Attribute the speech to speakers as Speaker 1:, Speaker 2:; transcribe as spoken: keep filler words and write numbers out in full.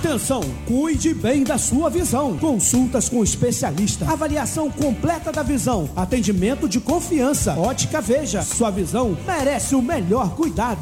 Speaker 1: Atenção, cuide bem da sua visão. Consultas com especialista, avaliação completa da visão, atendimento de confiança. Ótica Veja, sua visão merece o melhor cuidado.